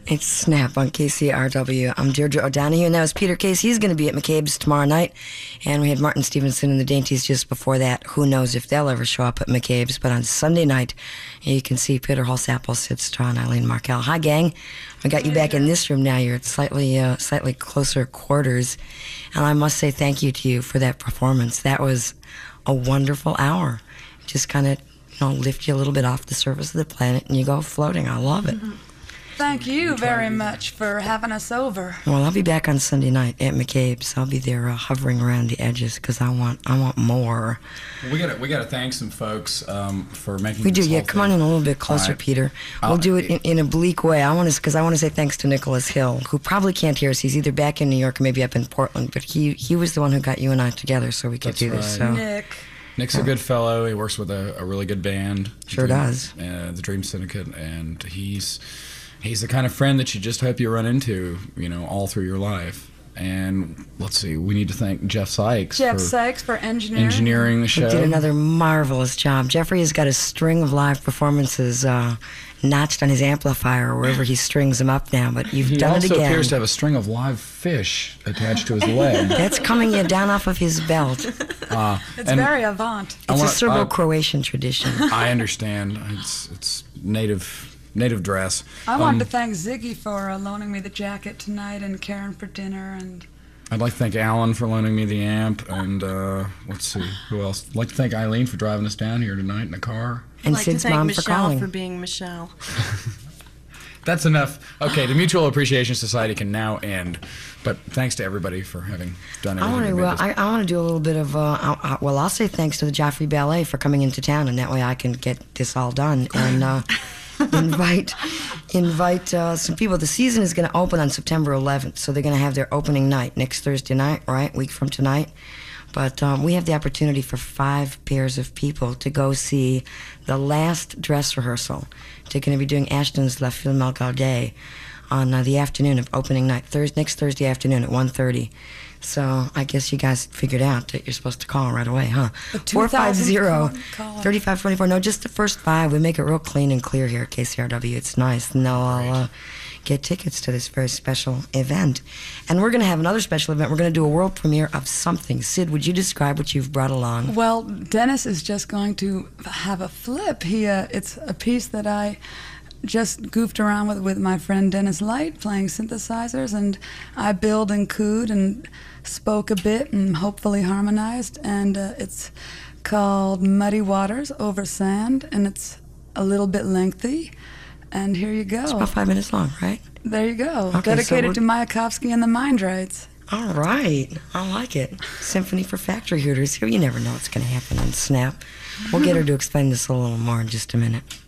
It's Snap on KCRW. I'm Deirdre O'Donoghue, and that was Peter Case. He's going to be at McCabe's tomorrow night. And we had Martin Stevenson and the Dainties just before that. Who knows if they'll ever show up at McCabe's. But on Sunday night, you can see Peter Holsapple, Sid Straw, and Eileen Markell. Hi, gang. I got you back in this room now. You're at slightly closer quarters. And I must say thank you to you for that performance. That was a wonderful hour. Just kind of, lift you a little bit off the surface of the planet, and you go floating. I love it. Mm-hmm. Thank you very much for having us over. Well, I'll be back on Sunday night at McCabe's. I'll be there hovering around the edges because I want more. Well, we got to thank some folks for making. We do, this yeah. whole Come on in a little bit closer, right. Peter. We'll do it in a bleak way. I want to say thanks to Nicholas Hill, who probably can't hear us. He's either back in New York or maybe up in Portland. But he was the one who got you and I together so we could do this. So. Nick's a good fellow. He works with a really good band. Sure does. The Dream Syndicate, and he's the kind of friend that you just hope you run into, all through your life. And let's see, we need to thank Jeff Sykes. For engineering the show. He did another marvelous job. Jeffrey has got a string of live performances notched on his amplifier or wherever he strings them up now, but you've done it again. He also appears to have a string of live fish attached to his leg. That's coming down off of his belt. It's very avant. It's a Serbo-Croatian tradition. I understand. It's native dress. I wanted to thank Ziggy for loaning me the jacket tonight, and Karen for dinner, and I'd like to thank Alan for loaning me the amp, and let's see, who else? I'd like to thank Eileen for driving us down here tonight in the car. And I'd like Sid's to thank mom Michelle for calling. for being Michelle. That's enough. Okay, the Mutual Appreciation Society can now end, but thanks to everybody for having done everything. I want to do a little bit of, I'll say thanks to the Joffrey Ballet for coming into town, and that way I can get this all done, and invite some people. The season is going to open on September 11th, so they're going to have their opening night next Thursday night, right, week from tonight. But we have the opportunity for 5 pairs of people to go see the last dress rehearsal. They're going to be doing Ashton's La Fille Malgardée on the afternoon of opening night, next Thursday afternoon at 1:30. So I guess you guys figured out that you're supposed to call right away, huh? 450-3524. No, just the first 5. We make it real clean and clear here at KCRW. It's nice. And they'll all get tickets to this very special event. And we're going to have another special event. We're going to do a world premiere of something. Sid, would you describe what you've brought along? Well, Dennis is just going to have a flip. It's a piece that I just goofed around with my friend Dennis Light, playing synthesizers, and I billed and cooed and spoke a bit and hopefully harmonized, and it's called Muddy Waters Over Sand, and it's a little bit lengthy, and here you go. It's about 5 minutes long, right? There you go. Okay, dedicated to Mayakovsky and the Mindrites. All right. I like it. Symphony for Factory Hooters. Here, you never know what's going to happen on Snap. We'll get her to explain this a little more in just a minute.